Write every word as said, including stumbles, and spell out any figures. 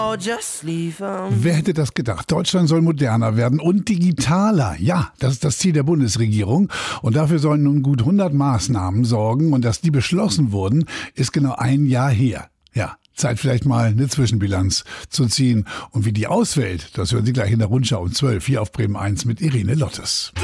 Oh, just leave 'em. Wer hätte das gedacht? Deutschland soll moderner werden und digitaler. Ja, das ist das Ziel der Bundesregierung. Und dafür sollen nun gut hundert Maßnahmen sorgen. Und dass die beschlossen wurden, ist genau ein Jahr her. Ja, Zeit vielleicht mal eine Zwischenbilanz zu ziehen. Und wie die ausfällt, das hören Sie gleich in der Rundschau um zwölf hier auf Bremen eins mit Irene Lottes.